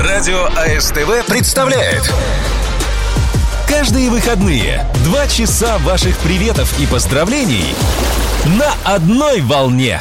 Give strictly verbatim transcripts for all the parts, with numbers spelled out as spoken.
Радио АСТВ представляет каждые выходные два часа ваших приветов и поздравлений на одной волне.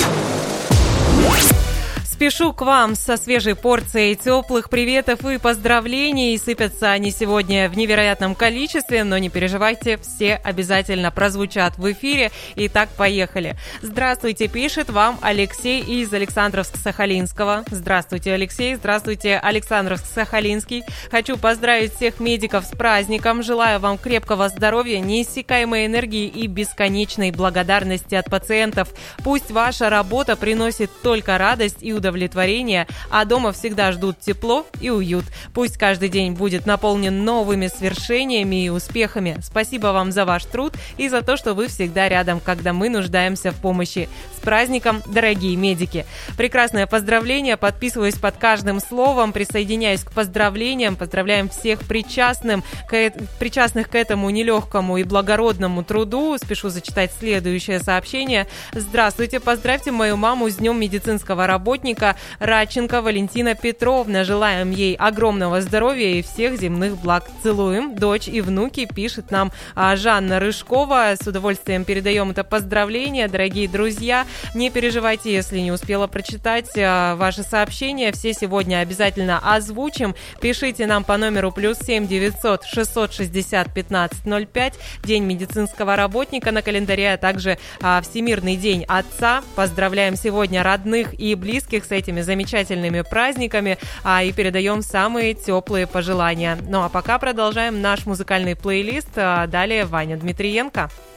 Спешу к вам со свежей порцией теплых приветов и поздравлений. Сыпятся они сегодня в невероятном количестве, но не переживайте, все обязательно прозвучат в эфире. Итак, поехали. Здравствуйте, пишет вам Алексей из Александровск-Сахалинского. Здравствуйте, Алексей. Здравствуйте, Александровск-Сахалинский. Хочу поздравить всех медиков с праздником. Желаю вам крепкого здоровья, неиссякаемой энергии и бесконечной благодарности от пациентов. Пусть ваша работа приносит только радость и удовольствие. удовлетворение, а дома всегда ждут тепло и уют. Пусть каждый день будет наполнен новыми свершениями и успехами. Спасибо вам за ваш труд и за то, что вы всегда рядом, когда мы нуждаемся в помощи. С праздником, дорогие медики! Прекрасное поздравление, подписываюсь под каждым словом, присоединяюсь к поздравлениям, поздравляем всех причастным, к, причастных к этому нелегкому и благородному труду. Спешу зачитать следующее сообщение. Здравствуйте, поздравьте мою маму с Днем медицинского работника Радченко Валентина Петровна. Желаем ей огромного здоровья и всех земных благ. Целуем. Дочь и внуки, пишет нам Жанна Рыжкова. С удовольствием передаем это поздравление, дорогие друзья. Не переживайте, если не успела прочитать ваши сообщения. Все сегодня обязательно озвучим. Пишите нам по номеру плюс семь девятьсот шестьсот шестьдесят пятнадцать ноль пять. День медицинского работника на календаре, а также Всемирный день отца. Поздравляем сегодня родных и близких с этими замечательными праздниками а, и передаем самые теплые пожелания. Ну а пока продолжаем наш музыкальный плейлист. А далее Ваня Дмитриенко.